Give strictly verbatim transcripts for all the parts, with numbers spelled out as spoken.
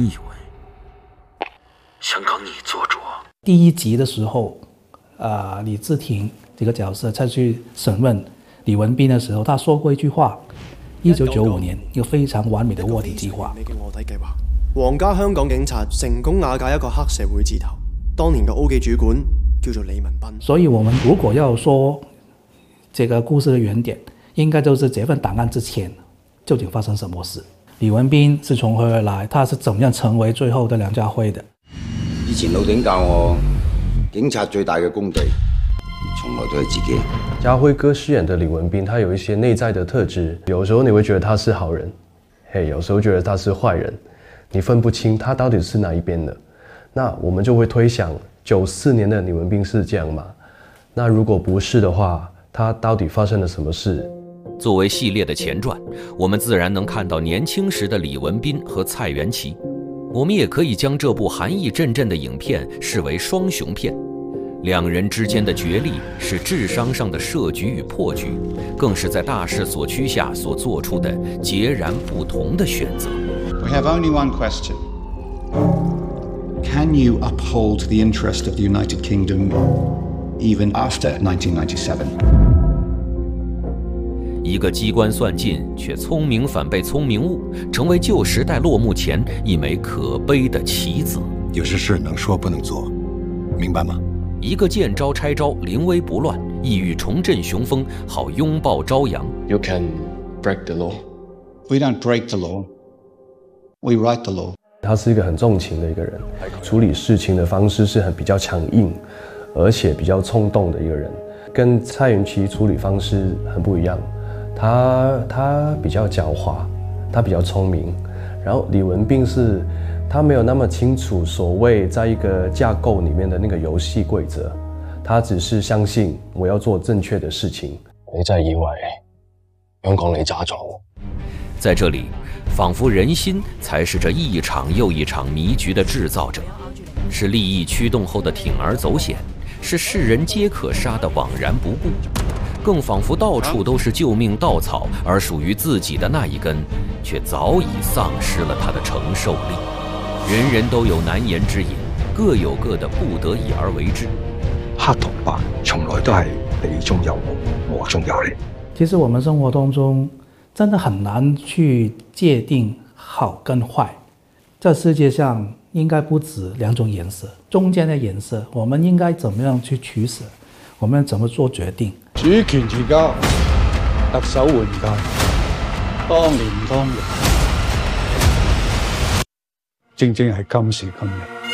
以为想搞你做主。 第一集的时候，啊、呃，李治廷这个角色再去审问李文彬的时候，他说过一句话：一九九五年，一個非常完美的卧底計劃。 皇家香港警察成功瓦解一個黑社會字頭，當年嘅 O 記主管叫做李文彬。 所以我們如果要說這個故事的原點，應該就是這份檔案之前究竟發生什麼事。李文彬是從何而來？他是怎樣成為最後的梁家輝的？ 以前老頂教我，警察最大嘅功地，從來都係自己。 家輝哥飾演的李文彬，他有一些內在的特質，有時候你會覺得他是好人，嘿，有時候覺得他是壞人。你分不清他到底是哪一邊的，那我們就會推想，九四年的李文彬是這樣嗎？那如果不是的話，他到底發生了什麼事？ 作為系列的前傳，我們自然能看到年輕時的李文彬和蔡元琪。我們也可以將這部寒意陣陣的影片視為雙雄片，兩人之間的角力是智商上的設局與破局，更是在大勢所趨下所做出的截然不同的選擇。 We have only one question. Can you uphold the interest of the United Kingdom even after nineteen ninety-seven? 一個機關算盡卻聰明反被聰明誤，成為舊時代落幕前一枚可悲的棋子。 有些事能說不能做，明白嗎？ 一個見招拆招，臨危不亂，意欲重振雄風，好擁抱朝陽。 You can break the law. We don't break the law. We write the law. 他是一個很重情的一個人，處理事情的方式是很比較強硬，而且比較衝動的一個人，跟蔡元琪處理方式很不一樣。他他比較狡猾，他比較聰明，然後李文彬是他沒有那麼清楚所謂在一個架構裡面的那個遊戲規則，他只是相信我要做正確的事情。 你真係以為香港你渣咗？ 在這裡，仿佛人心才是這一場又一場迷局的製造者，是利益驅動後的鋌而走險，是世人皆可殺的惘然不顧，更仿佛到處都是救命稻草，而屬於自己的那一根，卻早已喪失了它的承受力。人人都有難言之隱，各有各的不得已而為之。 黑同白從來都係你中有我，我中有你。 其實我們生活當中真的很難去界定好跟壞，這世界上應該不止兩種顏色，中間的顏色我們應該怎麼樣去取捨，我們怎麼做決定？ 主權移交，特首換屆，當年當日，正正係今時今日。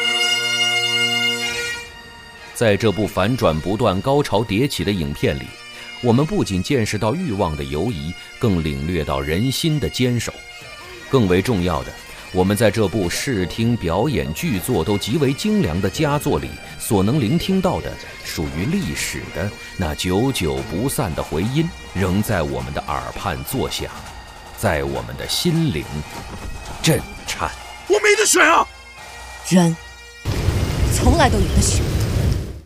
在這部反轉不斷、高潮迭起的影片裡，我們不僅見識到慾望的游移，更領略到人心的堅守。更為重要的，我們在這部視聽表演劇作都極為精良的佳作裡，所能聆聽到的屬於歷史的那久久不散的回音，仍在我們的耳畔作響，在我們的心靈震顫。 我沒得選啊！ 人從來都有得選。